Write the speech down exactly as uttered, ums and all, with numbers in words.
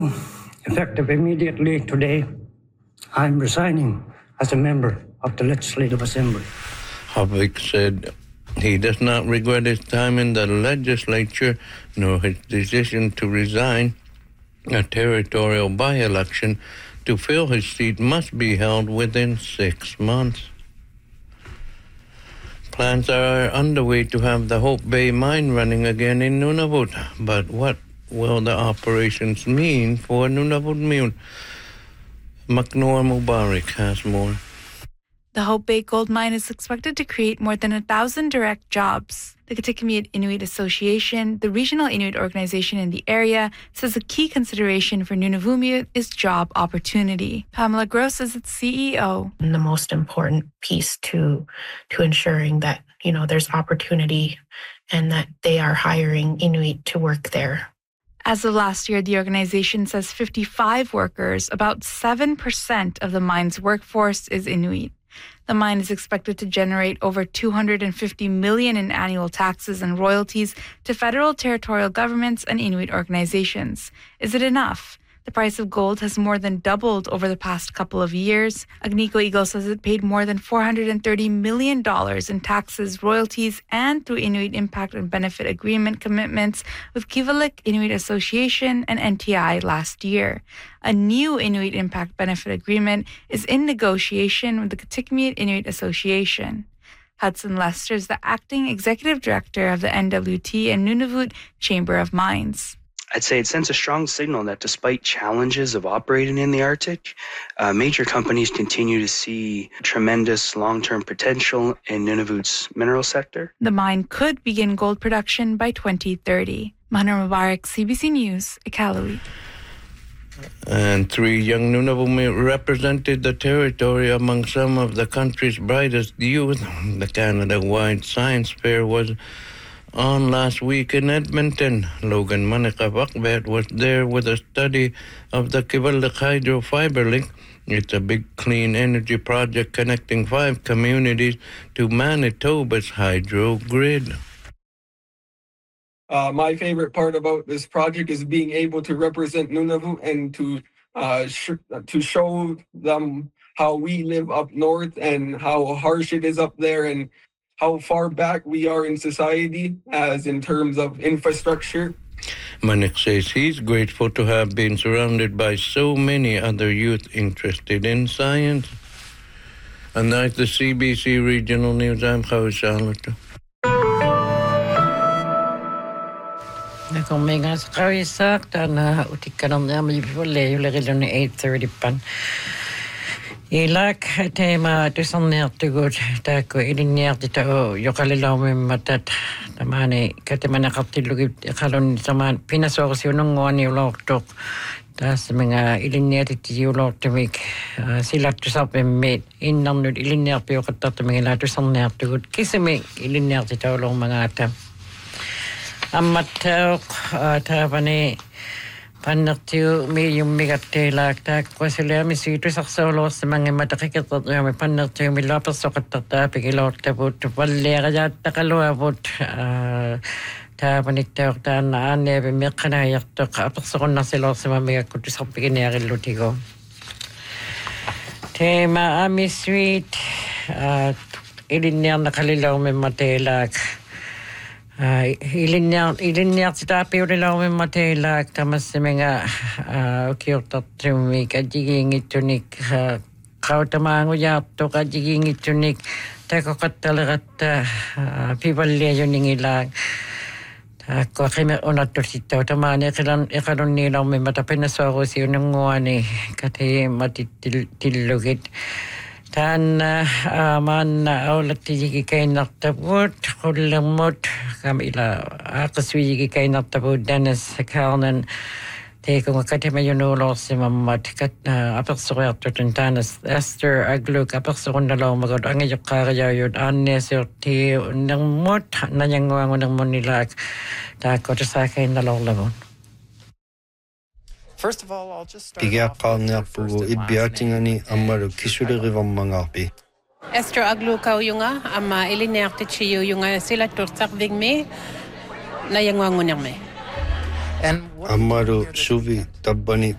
Effective immediately today, I'm resigning as a member of the Legislative Assembly. Havik said he does not regret his time in the legislature nor his decision to resign. A territorial by-election to fill his seat must be held within six months. Plans are underway to have the Hope Bay mine running again in Nunavut, but what will the operations mean for Nunavut Mune? Maknoor Mubarak has more. The Hope Bay gold mine is expected to create more than a thousand direct jobs. The Kitikmeot Inuit Association, the regional Inuit organization in the area, says a key consideration for Nunavummiut is job opportunity. Pamela Gross is its C E O. The most important piece to to ensuring that, you know, there's opportunity and that they are hiring Inuit to work there. As of last year, the organization says fifty-five workers, about seven percent of the mine's workforce, is Inuit. The mine is expected to generate over two hundred fifty million dollars in annual taxes and royalties to federal, territorial governments, and Inuit organizations. Is it enough? The price of gold has more than doubled over the past couple of years. Agnico Eagle says it paid more than four hundred thirty million dollars in taxes, royalties, and through Inuit Impact and Benefit Agreement commitments with Kivalliq Inuit Association and N T I last year. A new Inuit Impact Benefit Agreement is in negotiation with the Kitikmeot Inuit Association. Hudson Lester is the acting executive director of the N W T and Nunavut Chamber of Mines. I'd say it sends a strong signal that despite challenges of operating in the Arctic, uh, major companies continue to see tremendous long-term potential in Nunavut's mineral sector. The mine could begin gold production by twenty thirty. Mahnoor Mubarak, C B C News, Iqaluit. And three young Nunavut represented the territory among some of the country's brightest youth. The Canada-wide science fair was on last week in Edmonton. Logan Manekavakbet was there with a study of the Kivalliq Hydro Fiber Link. It's a big clean energy project connecting five communities to Manitoba's hydro grid. Uh, my favorite part about this project is being able to represent Nunavut and to uh, sh- to show them how we live up north and how harsh it is up there and how far back we are in society as in terms of infrastructure. Manik says he's grateful to have been surrounded by so many other youth interested in science. And that's the C B C Regional News. I'm Khawi Charlotte. Kung may nga sa kawisak, na utikanom na may pipule, yung lagi lang eight thirty pan. Ilak tema tusan nertugut tako ilinnertito yokalilaumi matat tamani katemana kaptilugit kalon taman pinasorsionong ngoni ulortok tas mga ilinnertiti ulortumik silat tusape met innarnut ilinnerpio katat mga tusan nertugut kisime ilinnertito ulong mga ata ammatok tapani Pannertiu medium megattelak tak kwasileami siitu saksaolossa mange matakiketat yami pannertiu milapas sokattata pikilort tabut valleerajat takaluavut ta paniktaok tan anne bemeqana yartoq apersoqonnarsilorsima megakkutusarpiginearillutigo tema ami sweet ilinniarnaqalilaumi matelak ilinniar ilinniar titaapiulilaumi matelak tamassimanga ukiortartumi kajigiingittunik qautamaangujaartuq kajigiingittunik takoqattaleqatta pivalliajuningilak takko qime onattusittau tamaani iqilan iqalunniilarmi matapinassuarusiununguani kati matittil tillugit Tan aman aulatigi kainartabut qullamut kamila aqswigi kainartabut Dennis Carnan tekunga katamayunuulorsimammat kat apersuqiartutun tanas Esther Agluk apersuqunnalaumagud angijoqqaariyaayut aanniasurti unnermut nanyanguangunermunilak taakkotasaakainnalorlagun. First of all, I'll just start Tigiaqqaarniarpugu ibbiatingani ammalu kisulerivarmangaarpi. Esther Aglukau yunga ama ilineartichiyu yunga silaturtarvigme nayanguangunerme. Ammalu suvi tabbani